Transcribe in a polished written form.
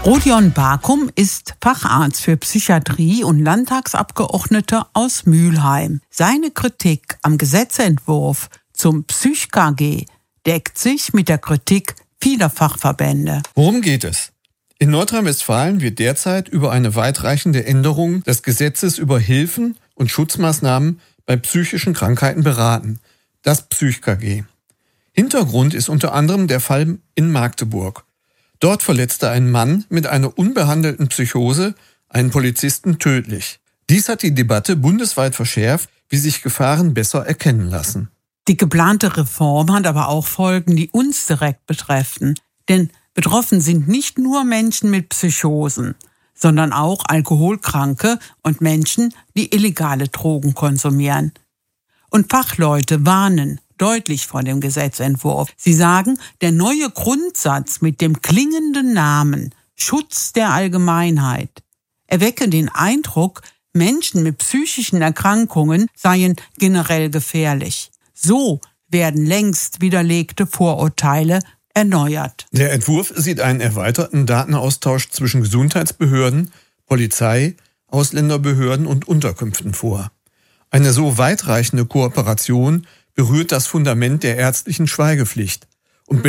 Rodion Bakum ist Facharzt für Psychiatrie und Landtagsabgeordneter aus Mülheim. Seine Kritik am Gesetzentwurf zum PsychKG deckt sich mit der Kritik vieler Fachverbände. Worum geht es? In Nordrhein-Westfalen wird derzeit über eine weitreichende Änderung des Gesetzes über Hilfen und Schutzmaßnahmen bei psychischen Krankheiten beraten, das PsychKG. Hintergrund ist unter anderem der Fall in Magdeburg. Dort verletzte ein Mann mit einer unbehandelten Psychose einen Polizisten tödlich. Dies hat die Debatte bundesweit verschärft, wie sich Gefahren besser erkennen lassen. Die geplante Reform hat aber auch Folgen, die uns direkt betreffen. Denn betroffen sind nicht nur Menschen mit Psychosen, sondern auch Alkoholkranke und Menschen, die illegale Drogen konsumieren. Und Fachleute warnen deutlich vor dem Gesetzentwurf. Sie sagen, der neue Grundsatz mit dem klingenden Namen Schutz der Allgemeinheit erwecke den Eindruck, Menschen mit psychischen Erkrankungen seien generell gefährlich. So werden längst widerlegte Vorurteile erneuert. Der Entwurf sieht einen erweiterten Datenaustausch zwischen Gesundheitsbehörden, Polizei, Ausländerbehörden und Unterkünften vor. Eine so weitreichende Kooperation berührt das Fundament der ärztlichen Schweigepflicht.